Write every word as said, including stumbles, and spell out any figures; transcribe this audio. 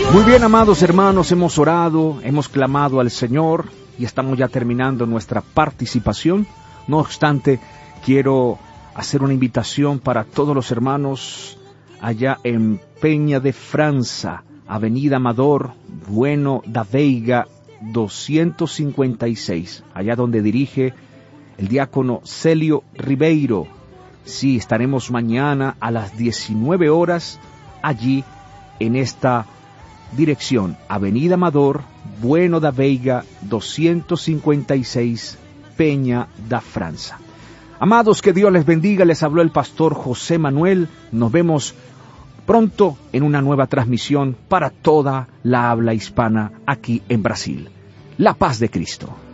Muy bien, amados hermanos, hemos orado, hemos clamado al Señor y estamos ya terminando nuestra participación. No obstante, quiero hacer una invitación para todos los hermanos allá en Peña de França, Avenida Amador Bueno da Veiga doscientos cincuenta y seis, allá donde dirige el diácono Celio Ribeiro. Sí, estaremos mañana a las diecinueve horas allí en esta dirección, Avenida Amador Bueno da Veiga doscientos cincuenta y seis, Peña da França. Amados, que Dios les bendiga. Les habló el pastor José Manuel. Nos vemos pronto en una nueva transmisión para toda la habla hispana aquí en Brasil. La paz de Cristo.